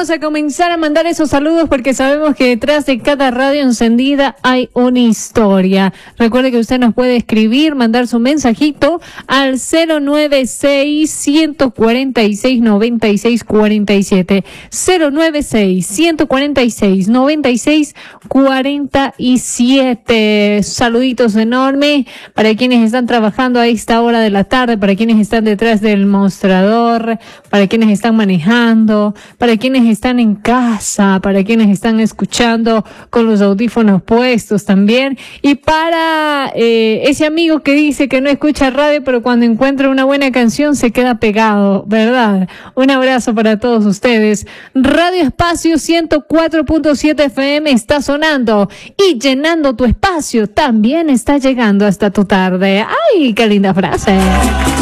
vamos a comenzar a mandar esos saludos porque sabemos que detrás de cada radio encendida hay una historia. Recuerde que usted nos puede escribir, mandar su mensajito al 096-146-9647. 096-146-9647. Saluditos enormes para quienes están trabajando a esta hora de la tarde, para quienes están detrás del mostrador, para quienes están manejando, para quienes están en casa, para quienes están escuchando con los audífonos puestos también, y para ese amigo que dice que no escucha radio, pero cuando encuentra una buena canción se queda pegado, ¿verdad? Un abrazo para todos ustedes. Radio Espacio 104.7 FM está sonando y llenando tu espacio también está llegando hasta tu tarde. ¡Ay, qué linda frase!